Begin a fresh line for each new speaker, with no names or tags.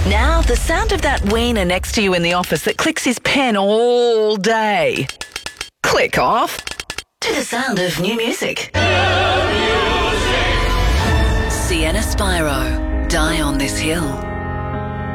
Now, the sound of that wiener next to you in the office that clicks his pen all day. Click off to the sound of new music. Sienna Spyro, Die on This Hill.